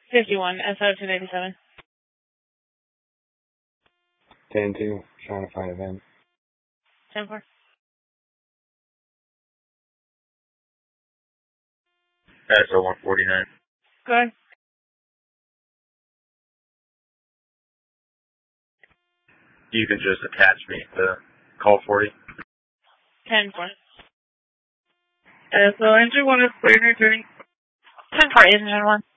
51, SO 287. 10-2, trying to find a VIN. 10-4. SO 149. Go ahead. You can just attach me to call 40. 10-4. So engine 1 is clear, turning. 10-4, engine 1.